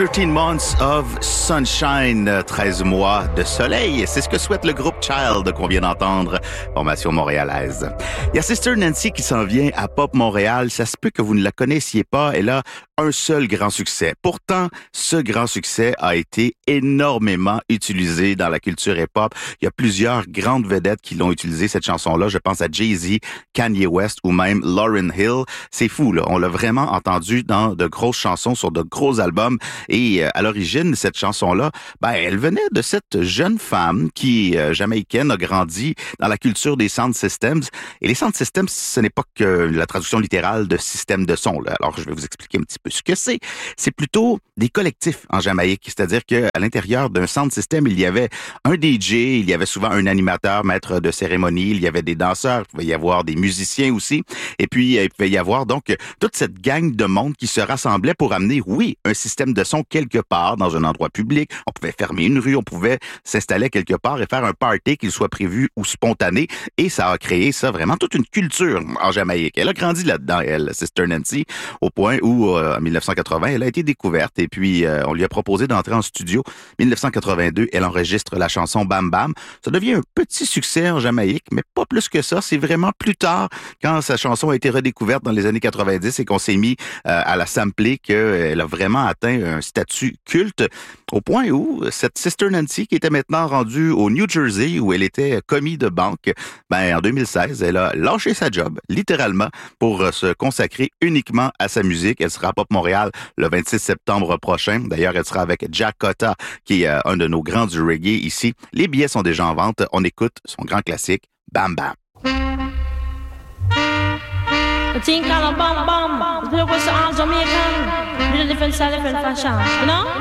13 Months of Sunshine, 13 mois de soleil. C'est ce que souhaite le groupe Child qu'on vient d'entendre, formation montréalaise. Il y a Sister Nancy qui s'en vient à Pop Montréal. Ça se peut que vous ne la connaissiez pas. Elle a un seul grand succès. Pourtant, ce grand succès a été énormément utilisé dans la culture hip-hop. Il y a plusieurs grandes vedettes qui l'ont utilisé, cette chanson-là. Je pense à Jay-Z, Kanye West ou même Lauryn Hill. C'est fou, là. On l'a vraiment entendu dans de grosses chansons sur de gros albums. Et à l'origine, cette chanson-là, elle venait de cette jeune femme qui, jamaïcaine, a grandi dans la culture des sound systems. Et les sound systems, ce n'est pas que la traduction littérale de système de son, là. Alors, je vais vous expliquer un petit peu ce que c'est. C'est plutôt des collectifs en Jamaïque. C'est-à-dire qu'à l'intérieur d'un sound system, il y avait un DJ, il y avait souvent un animateur, maître de cérémonie, il y avait des danseurs, il pouvait y avoir des musiciens aussi. Et puis, il pouvait y avoir donc toute cette gang de monde qui se rassemblait pour amener, oui, un système de son quelque part dans un endroit public. On pouvait fermer une rue, on pouvait s'installer quelque part et faire un party, qu'il soit prévu ou spontané. Et ça a créé ça vraiment toute une culture en Jamaïque. Elle a grandi là-dedans, elle, Sister Nancy, au point où, en 1980, elle a été découverte et puis on lui a proposé d'entrer en studio. 1982, elle enregistre la chanson Bam Bam. Ça devient un petit succès en Jamaïque, mais pas plus que ça. C'est vraiment plus tard, quand sa chanson a été redécouverte dans les années 90 et qu'on s'est mis à la sampler, qu'elle a vraiment atteint un statut culte, au point où cette Sister Nancy, qui était maintenant rendue au New Jersey, où elle était commis de banque, en 2016, elle a lâché sa job, littéralement, pour se consacrer uniquement à sa musique. Elle sera à Pop Montréal le 26 septembre prochain. D'ailleurs, elle sera avec Jack Cotta, qui est un de nos grands du reggae ici. Les billets sont déjà en vente. On écoute son grand classique, Bam Bam. The thing called a bam bam. There was all Jamaican, with a different style, different fashion, you know?